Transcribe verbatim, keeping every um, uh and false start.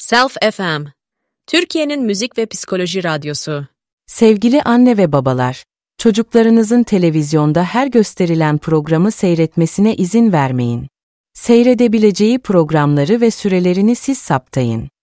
Self F M, Türkiye'nin müzik ve psikoloji radyosu. Sevgili anne ve babalar, çocuklarınızın televizyonda her gösterilen programı seyretmesine izin vermeyin. Seyredebileceği programları ve sürelerini siz saptayın.